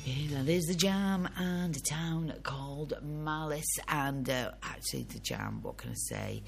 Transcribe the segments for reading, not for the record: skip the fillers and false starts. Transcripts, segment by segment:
Yeah, there's the Jam and a town called Malice, and actually the Jam, what can I say?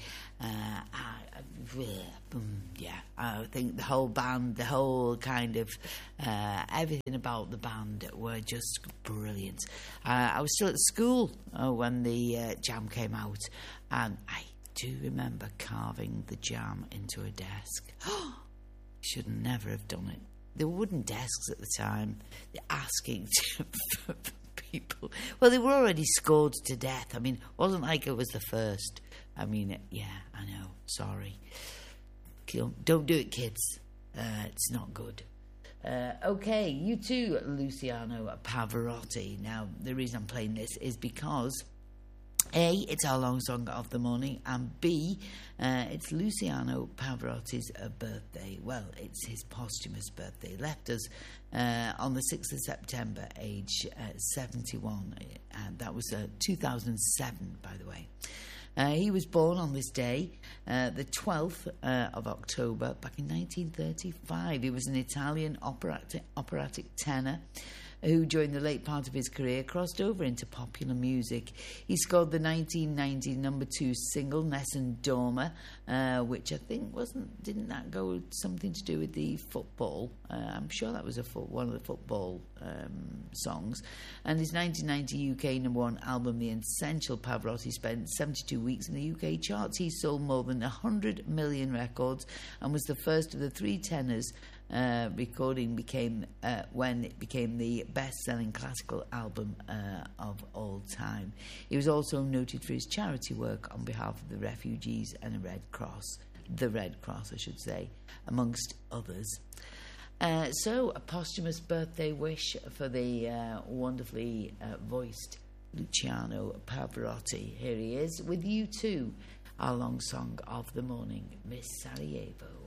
I think the whole band, the whole kind of everything about the band were just brilliant. I was still at school when the Jam came out, and I do remember carving the Jam into a desk. Should never have done it. There were wooden desks at the time. They're asking for people. Well, they were already scored to death. I mean, it wasn't like it was the first. I mean, yeah, I know. Sorry. Don't do it, kids. It's not good. Okay, you too, Luciano Pavarotti. Now, the reason I'm playing this is because A, it's our long song of the morning, and B, it's Luciano Pavarotti's birthday. Well, it's his posthumous birthday. He left us on the 6th of September, age 71. And that was 2007, by the way. He was born on this day, the 12th of October, back in 1935. He was an Italian operatic tenor who, during the late part of his career, crossed over into popular music. He scored the 1990 number 2 single, Nessun Dorma, which I think didn't that go something to do with the football? I'm sure that was one of the football songs. And his 1990 UK number 1 album, The Essential Pavarotti, spent 72 weeks in the UK charts. He sold more than 100 million records and was the first of the 3 tenors recording when it became the best-selling classical album of all time. He was also noted for his charity work on behalf of the refugees and the Red Cross, I should say, amongst others. So, a posthumous birthday wish for the wonderfully voiced Luciano Pavarotti. Here he is with you too, our long song of the morning, Miss Sarajevo.